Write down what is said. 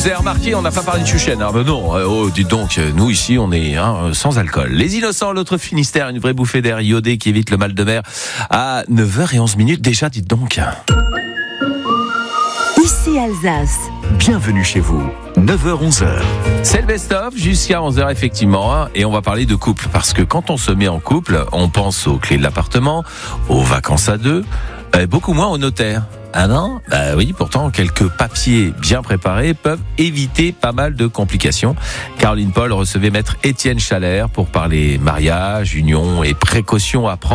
avez remarqué, on n'a pas parlé de Chuchen. Ah ben non, dites donc, nous ici, on est sans alcool. Les Innocents, l'autre Finistère, une vraie bouffée d'air iodé qui évite le mal de mer à 9h11 déjà, dites donc. Ici Alsace. Bienvenue chez vous, 9h-11h. C'est le best-of jusqu'à 11h effectivement, et on va parler de couple, parce que quand on se met en couple, on pense aux clés de l'appartement, aux vacances à deux, beaucoup moins au notaire. Ah non ? Bah oui, pourtant quelques papiers bien préparés peuvent éviter pas mal de complications. Caroline Paul recevait maître Étienne Chalère pour parler mariage, union et précautions à prendre.